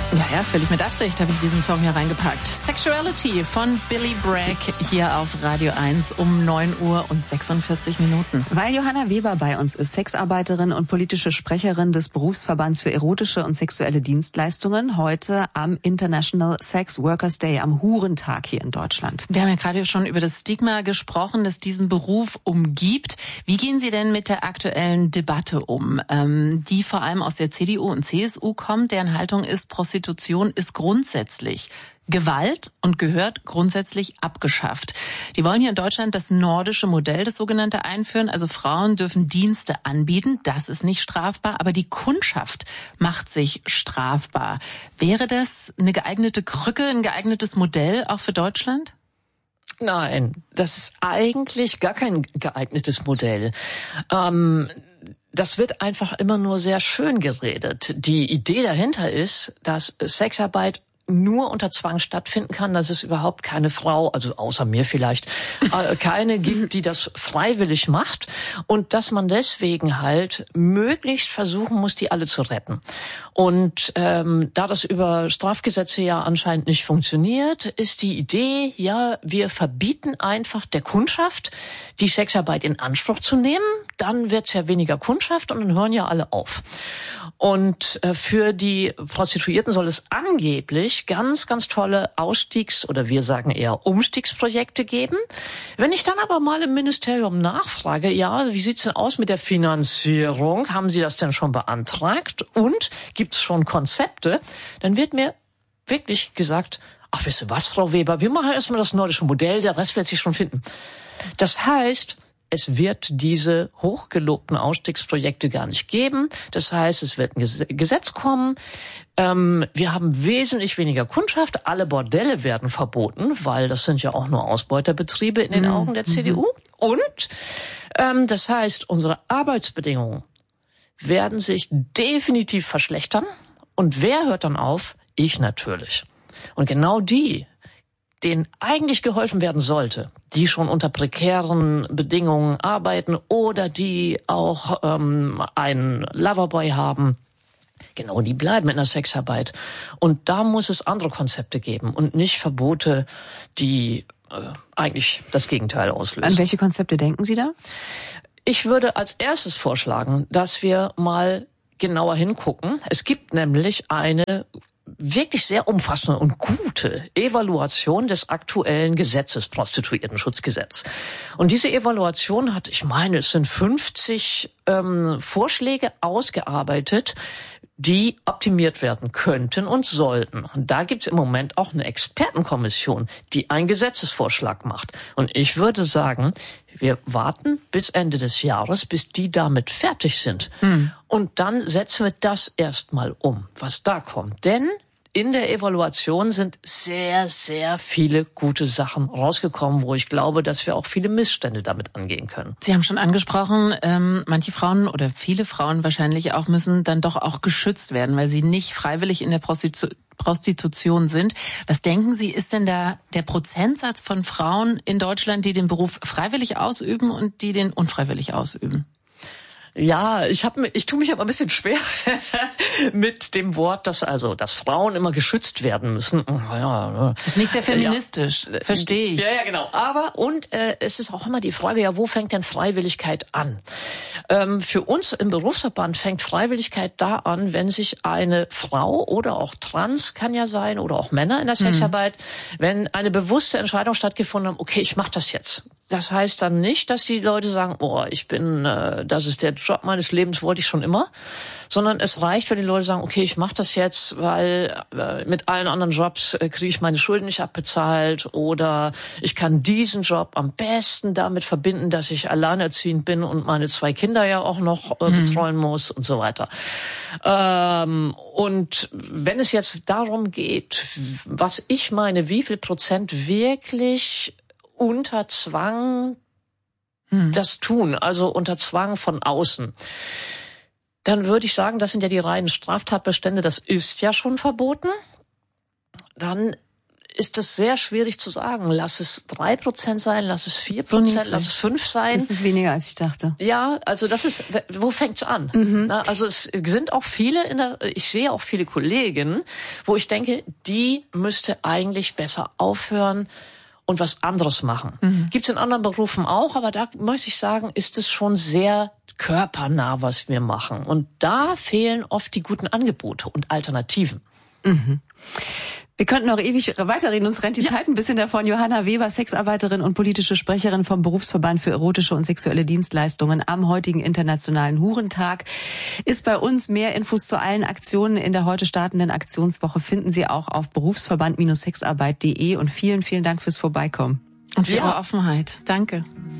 Ja, völlig mit Absicht habe ich diesen Song hier reingepackt. Sexuality von Billy Bragg hier auf Radio 1 um 9:46 Minuten. Weil Johanna Weber bei uns ist, Sexarbeiterin und politische Sprecherin des Berufsverbands für erotische und sexuelle Dienstleistungen, heute am International Sex Workers Day, am Hurentag hier in Deutschland. Wir haben ja gerade schon über das Stigma gesprochen, das diesen Beruf umgibt. Wie gehen Sie denn mit der aktuellen Debatte um, die vor allem aus der CDU und CSU kommt, deren Haltung ist, Prostitution ist grundsätzlich Gewalt und gehört grundsätzlich abgeschafft. Die wollen hier in Deutschland das nordische Modell, das sogenannte, einführen. Also Frauen dürfen Dienste anbieten, das ist nicht strafbar, aber die Kundschaft macht sich strafbar. Wäre das eine geeignete Krücke, ein geeignetes Modell auch für Deutschland? Nein, das ist eigentlich gar kein geeignetes Modell. Das wird einfach immer nur sehr schön geredet. Die Idee dahinter ist, dass Sexarbeit nur unter Zwang stattfinden kann, dass es überhaupt keine Frau, also außer mir vielleicht, keine gibt, die das freiwillig macht und dass man deswegen halt möglichst versuchen muss, die alle zu retten. Und da das über Strafgesetze ja anscheinend nicht funktioniert, ist die Idee, ja, wir verbieten einfach der Kundschaft, die Sexarbeit in Anspruch zu nehmen, dann wird's ja weniger Kundschaft und dann hören ja alle auf. Und für die Prostituierten soll es angeblich ganz, ganz tolle Ausstiegs- oder wir sagen eher Umstiegsprojekte geben. Wenn ich dann aber mal im Ministerium nachfrage, ja, wie sieht's denn aus mit der Finanzierung? Haben Sie das denn schon beantragt? Und gibt's schon Konzepte? Dann wird mir wirklich gesagt, ach, wisst ihr was, Frau Weber, wir machen erstmal das nordische Modell, der Rest wird sich schon finden. Das heißt, es wird diese hochgelobten Ausstiegsprojekte gar nicht geben. Das heißt, es wird ein Gesetz kommen. Wir haben wesentlich weniger Kundschaft. Alle Bordelle werden verboten, weil das sind ja auch nur Ausbeuterbetriebe in den Augen der CDU. Und das heißt, unsere Arbeitsbedingungen werden sich definitiv verschlechtern. Und wer hört dann auf? Ich natürlich. Und genau die, denen eigentlich geholfen werden sollte, die schon unter prekären Bedingungen arbeiten oder die auch einen Loverboy haben, genau, die bleiben in der Sexarbeit. Und da muss es andere Konzepte geben und nicht Verbote, die eigentlich das Gegenteil auslösen. An welche Konzepte denken Sie da? Ich würde als erstes vorschlagen, dass wir mal genauer hingucken. Es gibt nämlich eine wirklich sehr umfassende und gute Evaluation des aktuellen Gesetzes, Prostituiertenschutzgesetz. Und diese Evaluation hat, ich meine, es sind 50 Vorschläge ausgearbeitet, die optimiert werden könnten und sollten. Und da gibt's im Moment auch eine Expertenkommission, die einen Gesetzesvorschlag macht. Und ich würde sagen, wir warten bis Ende des Jahres, bis die damit fertig sind. Und dann setzen wir das erstmal um, was da kommt. Denn in der Evaluation sind sehr, sehr viele gute Sachen rausgekommen, wo ich glaube, dass wir auch viele Missstände damit angehen können. Sie haben schon angesprochen, manche Frauen oder viele Frauen wahrscheinlich auch müssen dann doch auch geschützt werden, weil sie nicht freiwillig in der Prostitution sind. Was denken Sie, ist denn da der Prozentsatz von Frauen in Deutschland, die den Beruf freiwillig ausüben und die den unfreiwillig ausüben? Ja, ich tue mich aber ein bisschen schwer mit dem Wort, dass Frauen immer geschützt werden müssen. Ja, ist nicht sehr feministisch, verstehe ich. Ja, genau. Aber es ist auch immer die Frage, ja, wo fängt denn Freiwilligkeit an? Für uns im Berufsverband fängt Freiwilligkeit da an, wenn sich eine Frau oder auch Trans kann ja sein oder auch Männer in der Sexarbeit, wenn eine bewusste Entscheidung stattgefunden hat, okay, ich mache das jetzt. Das heißt dann nicht, dass die Leute sagen, das ist der Job meines Lebens, wollte ich schon immer, sondern es reicht, wenn die Leute sagen, okay, ich mache das jetzt, weil mit allen anderen Jobs kriege ich meine Schulden nicht abbezahlt oder ich kann diesen Job am besten damit verbinden, dass ich alleinerziehend bin und meine 2 Kinder ja auch noch betreuen muss und so weiter. Und wenn es jetzt darum geht, was ich meine, wie viel Prozent wirklich unter Zwang das tun, also unter Zwang von außen, dann würde ich sagen, das sind ja die reinen Straftatbestände, das ist ja schon verboten. Dann ist das sehr schwierig zu sagen. Lass es 3% sein, lass es 4%, lass es 5% sein. Das ist weniger, als ich dachte. Ja, also das ist, wo fängt's an? Na, also es sind auch viele ich sehe auch viele Kollegen, wo ich denke, die müsste eigentlich besser aufhören und was anderes machen. Gibt's in anderen Berufen auch, aber da möchte ich sagen, ist es schon sehr körpernah, was wir machen. Und da fehlen oft die guten Angebote und Alternativen. Wir könnten noch ewig weiterreden, uns rennt die Zeit ein bisschen davon. Johanna Weber, Sexarbeiterin und politische Sprecherin vom Berufsverband für erotische und sexuelle Dienstleistungen am heutigen Internationalen Hurentag, ist bei uns. Mehr Infos zu allen Aktionen in der heute startenden Aktionswoche finden Sie auch auf berufsverband-sexarbeit.de und vielen, vielen Dank fürs Vorbeikommen. Und für Ihre Offenheit. Danke.